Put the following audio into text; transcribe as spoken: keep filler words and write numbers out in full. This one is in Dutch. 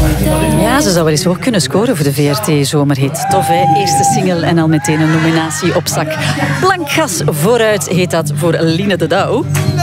Ja, ze zou wel eens hoog kunnen scoren voor de V R T-zomerhit. Tof, hè? Eerste single en al meteen een nominatie op zak. Blank gas vooruit heet dat voor Line de Douw.